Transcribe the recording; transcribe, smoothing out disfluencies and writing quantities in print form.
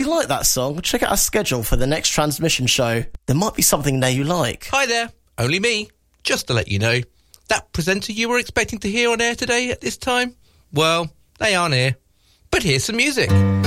you like that song, check out our schedule for the next transmission show. There might be something there you like. Hi there, only me. Just to let you know, that presenter you were expecting to hear on air today at this time, well, they aren't here. But here's some music.